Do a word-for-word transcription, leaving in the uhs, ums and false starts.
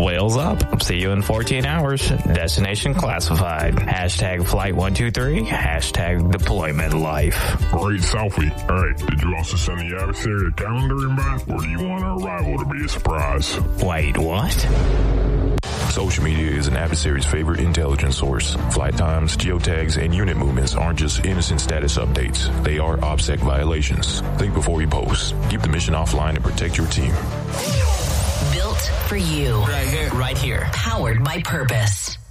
Whales up. See you in fourteen hours. Destination classified. Hashtag flight one two three. Hashtag deployment life. Great selfie. All right, did you also send the adversary a calendar invite, or do you want our arrival to be a surprise? Wait, what? Social media is an adversary's favorite intelligence source. Flight times, geotags, and unit movements aren't just innocent status updates. They are OPSEC violations. Think before you post. Keep the mission offline and protect your team. Built for you. Right here. Right here. Powered by purpose.